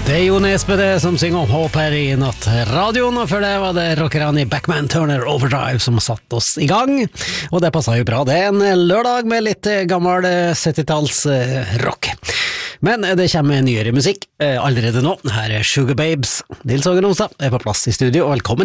Det er Jo Nesbø det som synger om håp her i nattradioen, og før det var det rockerne i Backman Turner Overdrive som satt oss i gang, og det passet jo bra. Det er en lørdag med litt gammel 70-talls rock. Men det kommer nyere musikk allerede nå. Her er Sugar Babes. Nils Åge Nonstad er på plass i studio, og velkommen